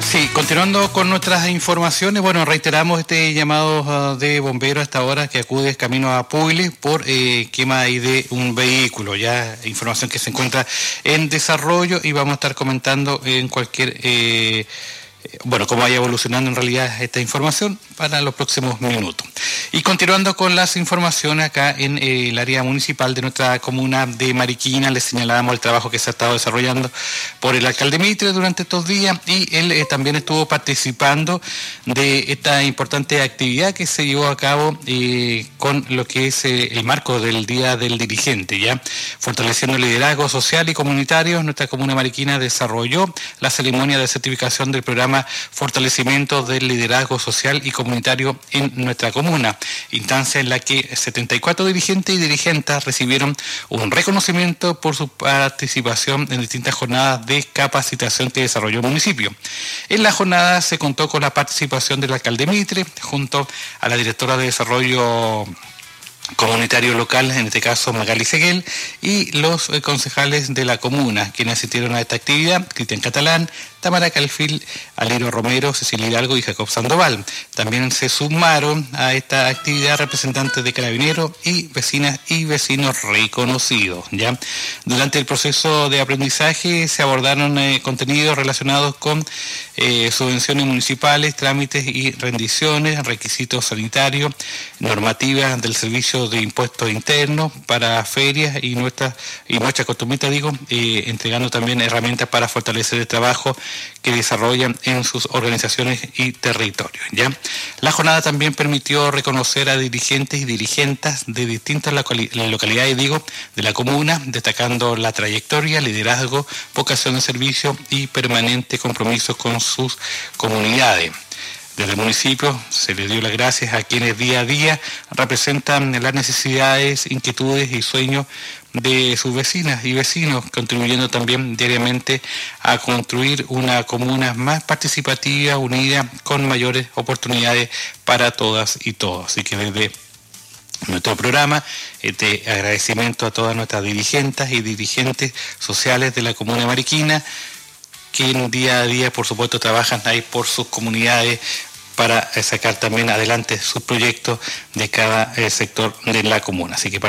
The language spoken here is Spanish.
Sí, continuando con nuestras informaciones, bueno, reiteramos este llamado de bomberos a esta hora que acude camino a Puile por quema ahí de un vehículo, ya información que se encuentra en desarrollo y vamos a estar comentando en cualquier, cómo vaya evolucionando en realidad esta información para los próximos minutos. Y continuando con las informaciones acá en el área municipal de nuestra comuna de Mariquina, les señalábamos el trabajo que se ha estado desarrollando por el alcalde Mitre durante estos días y él también estuvo participando de esta importante actividad que se llevó a cabo con lo que es el marco del Día del Dirigente, ya fortaleciendo el liderazgo social y comunitario. Nuestra comuna Mariquina desarrolló la ceremonia de certificación del programa Fortalecimiento del Liderazgo Social y Comunitario en nuestra comuna, instancia en la que 74 dirigentes y dirigentas recibieron un reconocimiento por su participación en distintas jornadas de capacitación que desarrolló el municipio. En la jornada se contó con la participación del alcalde Mitre, junto a la directora de Desarrollo Comunitario Local, en este caso Magali Seguel, y los concejales de la comuna, quienes asistieron a esta actividad: Cristian Catalán, Tamara Calfil, Alero Romero, Cecilia Hidalgo y Jacob Sandoval. También se sumaron a esta actividad representantes de Carabineros y vecinas y vecinos reconocidos, ¿ya? Durante el proceso de aprendizaje se abordaron contenidos relacionados con subvenciones municipales, trámites y rendiciones, requisitos sanitarios, normativas del servicio de impuestos internos para ferias y nuestras costumbristas, entregando también herramientas para fortalecer el trabajo que desarrollan en sus organizaciones y territorios, ¿ya? La jornada también permitió reconocer a dirigentes y dirigentas de distintas localidades, de la comuna, destacando la trayectoria, liderazgo, vocación de servicio y permanente compromiso con sus comunidades. Desde el municipio se les dio las gracias a quienes día a día representan las necesidades, inquietudes y sueños de sus vecinas y vecinos, contribuyendo también diariamente a construir una comuna más participativa, unida, con mayores oportunidades para todas y todos. Así que desde nuestro programa, este agradecimiento a todas nuestras dirigentes y dirigentes sociales de la comuna de Mariquina, que día a día, por supuesto, trabajan ahí por sus comunidades para sacar también adelante sus proyectos de cada sector de la comuna. Así que